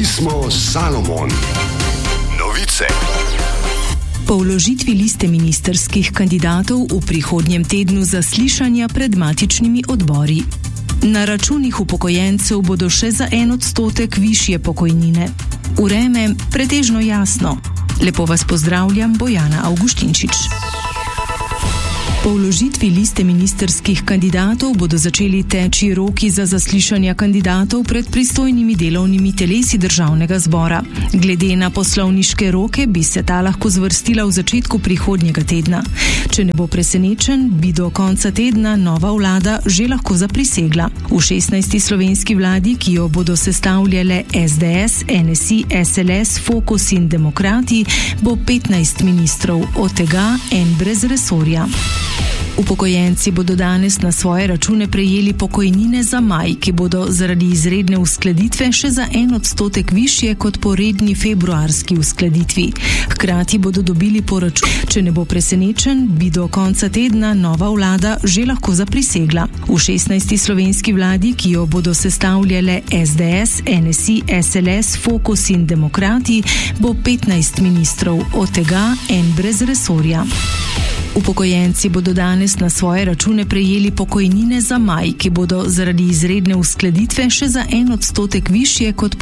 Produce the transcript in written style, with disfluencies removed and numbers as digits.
Pismo Salomon. Novice. Po vložitvi liste ministerskih kandidatov v prihodnjem tednu zaslišanja pred matičnimi odbori. Na računih upokojencev bodo še za 1% višje pokojnine. Vreme pretežno jasno. Lepo vas pozdravljam, Bojana Avguštinčič. Po vložitvi liste ministerskih kandidatov bodo začeli teči roki za zaslišanja kandidatov pred pristojnimi delovnimi telesi Državnega zbora. Glede na poslovniške roke bi se ta lahko zvrstila v začetku prihodnjega tedna. Če ne bo presenečen, bi do konca tedna nova vlada že lahko zaprisegla. V 16. slovenski vladi, ki jo bodo sestavljale SDS, NSI, SLS, Fokus in Demokrati, bo 15 ministrov, od tega en brez resorja. Upokojenci bodo danes na svoje račune prejeli pokojnine za maj, ki bodo zaradi izredne uskladitve še za 1% višje kot po redni februarski uskladitvi. Hkrati bodo dobili po računu. Če ne bo presenečen, bi do konca tedna nova vlada že lahko zaprisegla. V 16. slovenski vladi, ki jo bodo sestavljale SDS, NSI, SLS, Fokus in Demokrati, bo 15 ministrov, od tega en brez resorja. Upokojenci bodo danes na svoje račune prejeli pokojnine za maj, ki bodo zaradi izredne uskladitve še za 1% višje kot